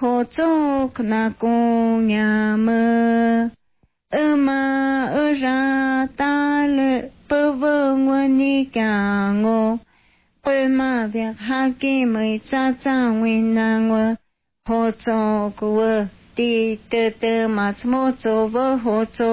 hồ chốc na cung nhà mơ mà ra ta lệ bơ vơ nguồn ni cả ngô bơ mà việc ha kỳ mới cha cha nguyên na ngô hồ chốc quơ ti tơ tơ mà smô chô vơ hồ chốc